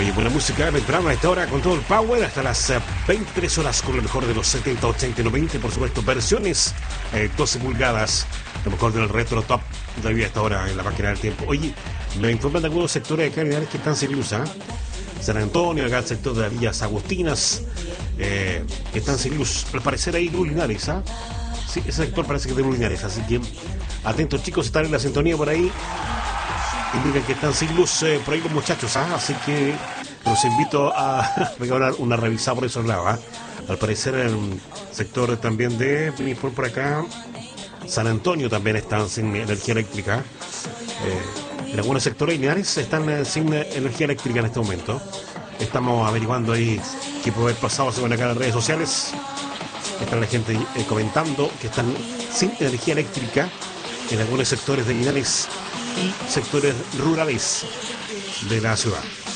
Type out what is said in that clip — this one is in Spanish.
Oye, buena música temprano a esta hora con todo el power hasta las 23 horas con lo mejor de los 70, 80 y 90, por supuesto, versiones 12 pulgadas, lo mejor del retro top todavía a esta hora en la máquina del tiempo. Oye, me informan de algunos sectores de Caridades que están sin luz, ¿eh? San Antonio, acá el sector de las Villas Agustinas, que están sin luz. Al parecer hay luz Linares, ¿ah? Sí, ese sector parece que es de luz Linares, así que atentos chicos, están en la sintonía por ahí. Indican que están sin luz por ahí los muchachos, ¿ah? Así que los invito a pegar una revisada por esos lados, ¿ah? Al parecer en el sector también de por acá, San Antonio también están sin energía eléctrica. En algunos sectores lineares están sin energía eléctrica en este momento. Estamos averiguando ahí qué puede haber pasado según acá en las redes sociales. Está la gente comentando que están sin energía eléctrica en algunos sectores de Linares y sectores rurales de la ciudad.